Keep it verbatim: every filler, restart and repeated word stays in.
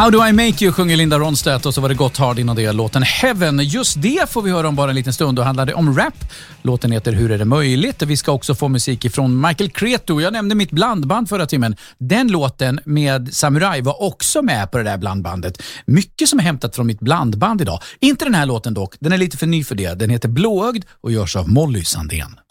How Do I Make You sjunger Linda Ronstedt, och så var det Gott Hard innan det låten Heaven. Just det får vi höra om bara en liten stund. Då handlar det om rap. Låten heter Hur är det möjligt? Vi ska också få musik ifrån Michael Cretu. Jag nämnde mitt blandband förra timmen. Den låten med Samurai var också med på det där blandbandet. Mycket som är hämtat från mitt blandband idag. Inte den här låten dock. Den är lite för ny för det. Den heter Blåögd och görs av Molly Sandén.